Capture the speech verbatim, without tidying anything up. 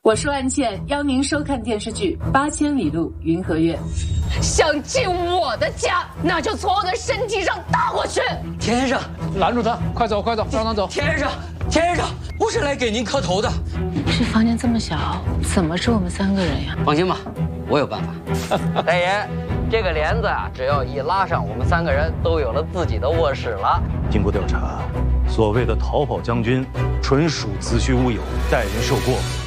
我说案件，邀您收看电视剧《八千里路云和月》。 想进我的家，那就从我的身体上打过去。 田先生， 拦住他！快走，快走，让他走。 田先生，田先生，不是来给您磕头的。 这房间这么小，怎么住我们三个人呀？ 放心吧，我有办法。大爷，这个帘子啊，只要一拉上，我们三个人都有了自己的卧室了。 经过调查，所谓的逃跑将军纯属子虚乌有，待人受过。